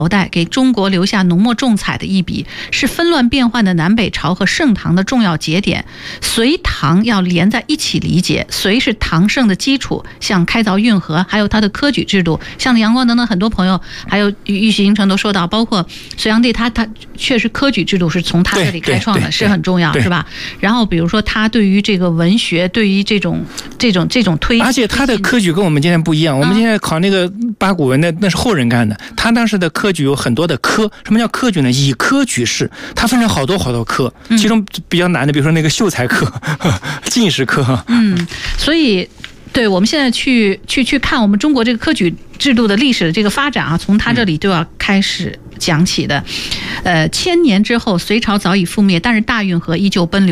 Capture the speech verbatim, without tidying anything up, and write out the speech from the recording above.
朝代给中国留下浓墨重彩的一笔，是纷乱变幻的南北朝和盛唐的重要节点。隋唐要连在一起理解，隋是唐盛的基础，像开凿运河，还有它的科举制度，像阳光等等很多朋友，还有玉玺银城都说到，包括隋炀帝他他确实科举制度是从他这里开创的，是很重要，是吧？然后比如说他对于这个文学，对于这种这种这种推， 而且他的科举跟我们今天不一样，我们现在考那个八股文的那是后人干的，他当时的科举有很多的科。什么叫科举呢？以科举士，它分成好多好多科，其中比较难的，比如说那个秀才科、进士科。 嗯，所以对我们现在去去去看我们中国这个科举制度的历史的这个发展啊，从他这里就要开始讲起的。呃，千年之后，隋朝早已覆灭，但是大运河依旧奔流。